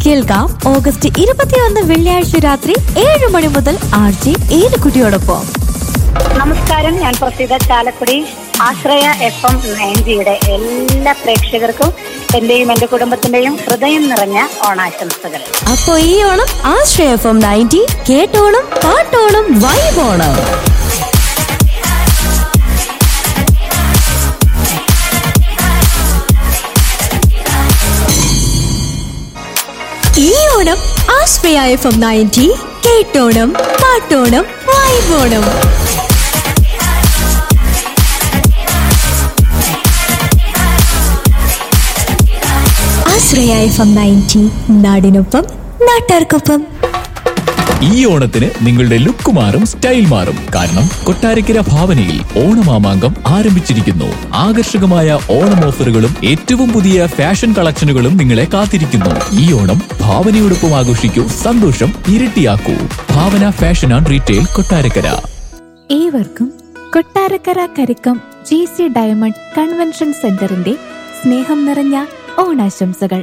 കേൾക്കാം ഓഗസ്റ്റ് 21 വെള്ളിയാഴ്ച രാത്രി 7 മണി മുതൽ RJ ഏലുകുട്ടിയോടൊപ്പം. നമസ്കാരം, ഞാൻ പ്രസീത ചാലക്കുടി. ആശ്രയ FM 90യുടെ എല്ലാ പ്രേക്ഷകർക്കും എന്റെയും എന്റെ കുടുംബത്തിന്റെയും ഹൃദയം നിറഞ്ഞ ഓണാശംസകൾ. അപ്പൊ ഈ ഓണം ആശ്രയ FM 90 കേട്ടോണം, പാട്ടോണം, വൈബോണം. ഈ ഓണം ആശ്രയ FM 90 കേട്ടോണം, പാട്ടോണം, വൈബോണം. ആശ്രയ FM 90 നാടിനൊപ്പം നാട്ടാർക്കൊപ്പം. ഈ ഓണത്തിന് നിങ്ങളുടെ ലുക്ക് മാറും, സ്റ്റൈൽ മാറും. കാരണം കൊട്ടാരക്കര ഭാവനയിൽ ഓണമാമാങ്കം ആരംഭിച്ചിരിക്കുന്നു. ആകർഷകമായ ഓണം ഓഫറുകളും ഏറ്റവും പുതിയ ഫാഷൻ കളക്ഷനുകളും നിങ്ങളെ കാത്തിരിക്കുന്നു. ഈ ഓണം ഭാവനയോടൊപ്പം ആഘോഷിക്കൂ, സന്തോഷം ഇരട്ടിയാക്കൂ. ഭാവന ഫാഷൻ ആൻഡ് റീറ്റെയിൽ, കൊട്ടാരക്കര. ഏവർക്കും Kottarakkara Karikkam GC diamond convention സെന്ററിന്റെ സ്നേഹം നിറഞ്ഞ ഓണാശംസകൾ.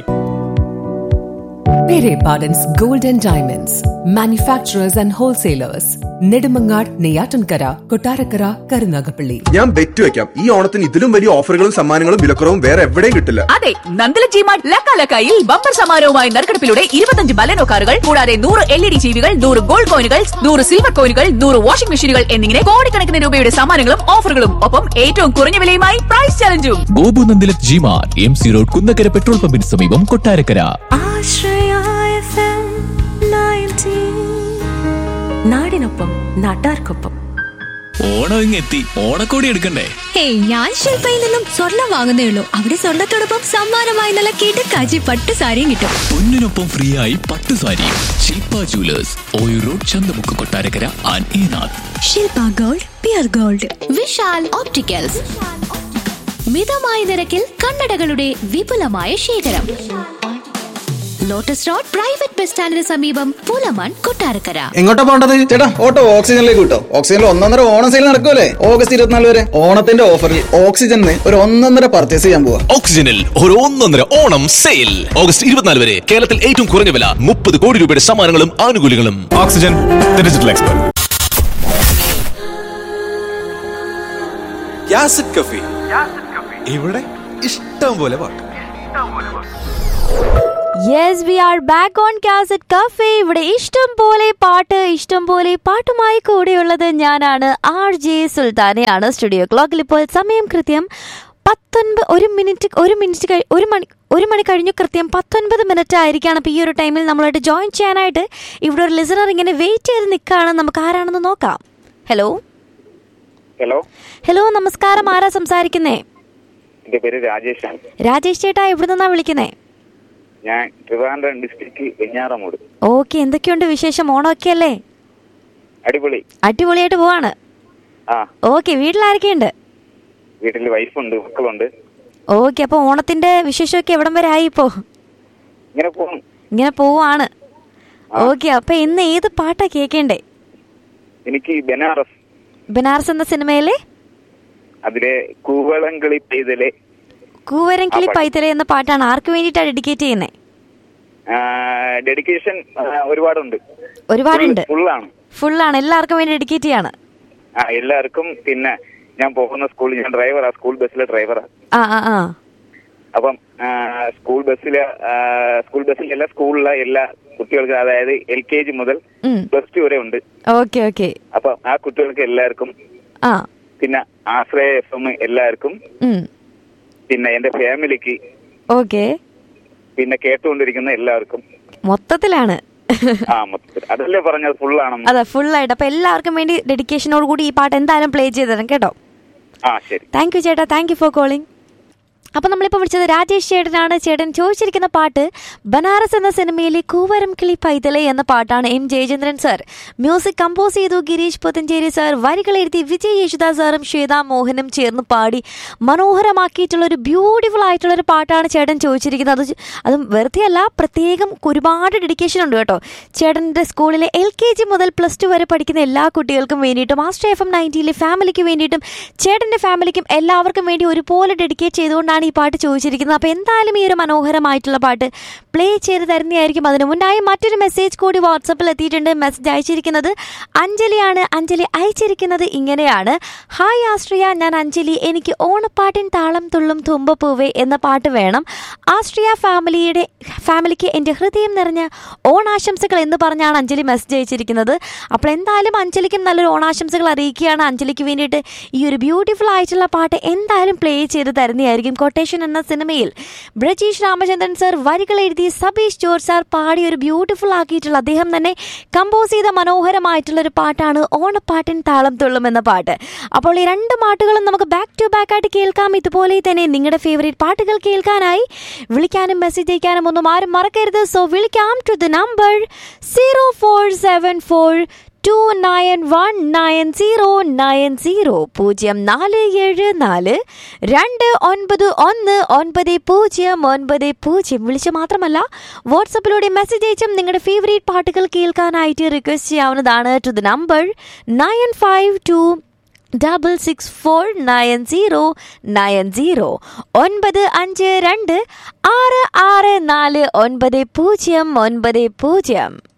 Pere Pardon's Gold and Diamonds, manufacturers and wholesalers, Nedumangad, Neyyattinkara, Kottarakkara, Karunagappally. ഞാൻ ബെറ്റ് വെക്കാം, ഈ ഓണത്തിന് ഇതിലും വലിയ ഓഫറുകളും സമ്മാനങ്ങളും വിലക്കുറവും വേറെ എവിടെയും കിട്ടില്ല. അതെ, നന്ദല ജിമാർട്ട് ലക്കാലക്കായിൽ ബമ്പർ സമ്മാനവുമായി നറുക്കെടുപ്പിലൂടെ 25 ബലനോ കാറുകൾ കൂടാതെ 100 LED ടിവികൾ, 100 ഗോൾഡ് കോയിനുകൾ, 100 സിൽവർ കോയിനുകൾ, 100 വാഷിംഗ് മെഷീനുകൾ എന്നിങ്ങനെ കോടിക്കണക്കിന് രൂപയുടെ സമ്മാനങ്ങളും ഓഫറുകളും ഒപ്പം ഏറ്റവും കുറഞ്ഞ വിലയുമായി price ചലഞ്ചും. Gopu Nandila G-Mart, MC road, Kunnakkara petrol പമ്പിന് സമീപം, കൊട്ടാരക്കര. നാടിനൊപ്പം നാട്ടാർക്കൊപ്പം. ഓണം ഇങ്ങെത്തി, ഓണക്കോടി എടുക്കണ്ടേ? ഹേയ്, ഞാൻ ശില്പയിൽ നിന്നും സ്വർണം വാങ്ങുന്നേ ഉള്ളൂ. അവിടെ സ്വർണത്തോടൊപ്പം സമ്മാനമായി നല്ല കിടക്കാച്ചി പട്ട് സാരിയും കിട്ടും. പൊന്നിനൊപ്പം ഫ്രീ ആയി പട്ടു സാരി. ശില്പ jewellers, Oyoor road, Chanthamukku, Kottarakkara and ഈനാഥ്. Shilpa gold, peer gold. Vishal opticals, മിതമായ നിരക്കിൽ കണ്ണടകളുടെ വിപുലമായ ശേഖരം. ലോട്ടസ് റോഡ് പ്രൈവറ്റ് ബസ് സ്റ്റാൻഡിന് സമീപം, പൂലമാൻ, കൊട്ടാരക്കര. എങ്ങോട്ടാ പോണ്ടത്? ചേട്ടാ, ഓട്ടോ ഓക്സിജനിലേക്ക് കിട്ടോ. ഓക്സിജനിൽ 1.5 ഓണം സെയിൽ നടക്കുമല്ലേ ഓഗസ്റ്റ് 24 വരെ. ഓണത്തിന്റെ ഓഫറിൽ ഓക്സിജനിൽ ഒരു 1.5 പർച്ചേസ് ചെയ്യാൻ പോവാ. ഓക്സിജനിൽ ഒരു 1.5 ഓണം സെയിൽ ഓഗസ്റ്റ് 24 വരെ. കേരളത്തിൽ ഏറ്റവും കുറഞ്ഞ വില, 30 കോടി രൂപയുടെ സമ്മാനങ്ങളും ആനുകൂല്യങ്ങളും. Oxygen, digital expert. യാസിഡ് കഫേ, ഇവിടെ ഇഷ്ടം പോലെ പാട്ട്. Yes, we are back on Cassette Cafe. ഇവിടെ ഇഷ്ടം പോലെ പാട്ട്, ഇഷ്ടം പോലെ പാട്ടുമായി കൂടെയുള്ളത് ഞാനാണ്, RJ സുൽത്താനയാണ്. സ്റ്റുഡിയോ ക്ലോക്കിൽ ഇപ്പോൾ സമയം കൃത്യം 1 മണി കഴിഞ്ഞു. കൃത്യം 19 മിനിറ്റ് ആയിരിക്കുകയാണ്. അപ്പോൾ ഈ ഒരു ടൈമിൽ നമ്മളായിട്ട് ജോയിൻ ചെയ്യാനായിട്ട് ഇവിടെ ഒരു ലിസണർ ഇങ്ങനെ വെയിറ്റ് ചെയ്ത് നിൽക്കുകയാണ്. നമുക്ക് ആരാണെന്ന് നോക്കാം. ഹലോ ഹലോ ഹലോ നമസ്കാരം, ആരാ സംസാരിക്കുന്നേ? എന്റെ പേര് രാജേഷാണ്. രാജേഷ് ചേട്ടാ, എവിടെ നിന്നാ വിളിക്കുന്നേ? ഞാൻ ട്രിവാൻഡ്രം ഡിസ്ട്രിക്ട് വെഞ്ഞാറമൂട്. ഓക്കെ, എന്തൊക്കെയുണ്ട് വിശേഷം? ഓണമൊക്കെ അല്ലേ? അടിപൊളിയായിട്ട് പോവാണ്. ഓക്കെ, വീട്ടിലാരൊക്കെയുണ്ട്? വീട്ടിൽ വൈഫുണ്ട്, മക്കളുണ്ട്. ഓക്കെ, അപ്പൊ ഓണത്തിന്റെ വിശേഷമൊക്കെ എവിടം വരെ ആയി ഇപ്പോ? ഇങ്ങനെ പോവാണ്. ഓക്കെ, അപ്പൊ ഇന്ന് ഏത് പാട്ടാ കേൾക്കേണ്ടേ? എനിക്ക് ബനാറസ് എന്ന സിനിമയിലെ അതിലെ കൂവളംകിളി പൈതലെ എന്ന പാട്ടാണ്. ആർക്ക് വേണ്ടിയിട്ടാ ഡെഡിക്കേറ്റ് ചെയ്യുന്നേ? ഡെഡിക്കേഷൻ ഒരുപാടുണ്ട്. ഫുള്ളാണ്, എല്ലാവർക്കും വേണ്ടി ഡെഡിക്കേറ്റ് ചെയ്യാണ്. എല്ലാവർക്കും. പിന്നെ ഞാൻ പോകുന്ന സ്കൂളിൽ ഞാൻ ഡ്രൈവറാ, സ്കൂൾ ബസ്സിലെ ഡ്രൈവറാ. അപ്പം സ്കൂൾ ബസ്സിലല്ല, സ്കൂളിലെ എല്ലാ കുട്ടികൾക്കും, അതായത് LKG മുതൽ +2 വരെ ഉണ്ട്. ഓക്കെ. അപ്പൊ ആ കുട്ടികൾക്ക് എല്ലാവർക്കും, പിന്നെ ആശ്രയ FM എല്ലാവർക്കും, പിന്നെ എന്റെ ഫാമിലിക്ക്, പിന്നെ കേട്ടുകൊണ്ടിരിക്കുന്ന എല്ലാവർക്കും മൊത്തത്തിലാണ്. മൊത്തത്തിൽ അതല്ലേ പറഞ്ഞത്, ഫുള്ളാണ്. അതെ, ഫുള്ളായിട്ട്. അപ്പൊ എല്ലാവർക്കും വേണ്ടി ഡെഡിക്കേഷനോട് കൂടി ഈ പാട്ട് എന്തായാലും പ്ലേ ചെയ്ത് തരാം കേട്ടോ. ശരി. താങ്ക് യു ചേട്ടാ, താങ്ക് യു ഫോർ കോളിംഗ്. അപ്പോൾ നമ്മളിപ്പോൾ വിളിച്ചത് രാജേഷ് ചേട്ടനാണ്. ചേട്ടൻ ചോദിച്ചിരിക്കുന്ന പാട്ട് ബനാറസ് എന്ന സിനിമയിലെ കൂവരം കിളി പൈതലെ എന്ന പാട്ടാണ്. M Jayachandran sir music compose ചെയ്തു, ഗിരീഷ് പുത്തഞ്ചേരി സാർ വരികൾ എഴുതി, വിജയ് യേശുദാസ് സാറും ശ്വേതാ മോഹനും ചേർന്ന് പാടി മനോഹരമാക്കിയിട്ടുള്ളൊരു ബ്യൂട്ടിഫുൾ ആയിട്ടുള്ളൊരു പാട്ടാണ് ചേട്ടൻ ചോദിച്ചിരിക്കുന്നത്. അതും വെറുതെ അല്ല, പ്രത്യേകം ഒരുപാട് ഡെഡിക്കേഷൻ ഉണ്ട് കേട്ടോ. ചേട്ടൻ്റെ സ്കൂളിലെ LKG മുതൽ +2 വരെ പഠിക്കുന്ന എല്ലാ കുട്ടികൾക്കും വേണ്ടിയിട്ടും, ആശ്രയ FM 90 ഫാമിലിക്ക് വേണ്ടിയിട്ടും, ചേട്ടൻ്റെ ഫാമിലിക്കും എല്ലാവർക്കും വേണ്ടി ഒരുപോലെ ഡെഡിക്കേറ്റ് ചെയ്തുകൊണ്ടാണ് ഈ പാട്ട് ചോദിച്ചിരിക്കുന്നത്. അപ്പോൾ എന്തായാലും ഈ ഒരു മനോഹരമായിട്ടുള്ള പാട്ട് പ്ലേ ചെയ്ത് തരുന്നതായിരിക്കും. അതിന് മുന്നായി മറ്റൊരു മെസ്സേജ് കൂടി വാട്സപ്പിൽ എത്തിയിട്ടുണ്ട്. മെസ്സേജ് അയച്ചിരിക്കുന്നത് അഞ്ജലിയാണ്. അഞ്ജലി അയച്ചിരിക്കുന്നത് ഇങ്ങനെയാണ്: ഹായ് ആശ്രിയ, ഞാൻ അഞ്ജലി. എനിക്ക് ഓണപ്പാട്ടിൻ താളം തുള്ളും തുമ്പപ്പൂവേ എന്ന പാട്ട് വേണം. ആശ്രിയ ഫാമിലിക്ക് എൻ്റെ ഹൃദയം നിറഞ്ഞ ഓണാശംസകൾ എന്ന് പറഞ്ഞാണ് അഞ്ജലി മെസ്സേജ് അയച്ചിരിക്കുന്നത്. അപ്പോൾ എന്തായാലും അഞ്ജലിക്കും നല്ലൊരു ഓണാശംസകൾ അറിയിക്കുകയാണ്. അഞ്ജലിക്ക് വേണ്ടിയിട്ട് ഈ ഒരു ബ്യൂട്ടിഫുൾ ആയിട്ടുള്ള പാട്ട് എന്തായാലും പ്ലേ ചെയ്ത് തരുന്നതായിരിക്കും. കൊട്ടേഷൻ എന്ന സിനിമയിൽ ബ്രജീഷ് രാമചന്ദ്രൻ സർ വരികൾ എഴുതി സബീഷ് ജോർജ് സാർ പാടി ഒരു ബ്യൂട്ടിഫുൾ ആക്കിയിട്ടുള്ള, അദ്ദേഹം തന്നെ കമ്പോസ് ചെയ്ത മനോഹരമായിട്ടുള്ളൊരു പാട്ടാണ് ഓണപ്പാട്ടിൻ താളം തുള്ളും എന്ന പാട്ട്. അപ്പോൾ ഈ രണ്ട് പാട്ടുകളും നമുക്ക് ബാക്ക് ടു ബാക്ക് ആയിട്ട് കേൾക്കാം. ഇതുപോലെ തന്നെ നിങ്ങളുടെ ഫേവറേറ്റ് പാട്ടുകൾ കേൾക്കാനായി വിളിക്കാനും മെസ്സേജ് അയക്കാനും ഒന്നും ആരും മറക്കരുത്. സോ വിളിക്കാം ടു ദ നമ്പർ 0474 2919090 0474 2919090. വിളിച്ച് മാത്രമല്ല വാട്സപ്പിലൂടെ മെസ്സേജ് അയച്ചും നിങ്ങളുടെ ഫേവറേറ്റ് പാട്ടുകൾ കേൾക്കാനായിട്ട് റിക്വസ്റ്റ് ചെയ്യാവുന്നതാണ്. To the number 9526649090 952 664 900.